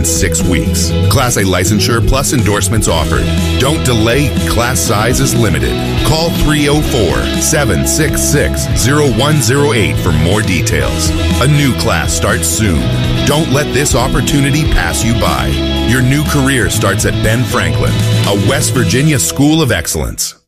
within 6 weeks. Class A licensure plus endorsements offered. Don't delay. Class size is limited. Call 304-766-0108 for more details. A new class starts soon. Don't let this opportunity pass you by. Your new career starts at Ben Franklin, a West Virginia School of Excellence.